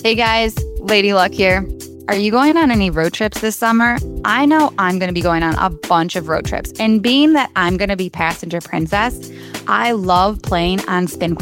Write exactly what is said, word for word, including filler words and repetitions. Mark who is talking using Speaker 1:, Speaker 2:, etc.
Speaker 1: Hey guys, Lady Luck here. Are you going on any road trips this summer? I know I'm going to be going on a bunch of road trips. And being that I'm going to be passenger princess, I love playing on spin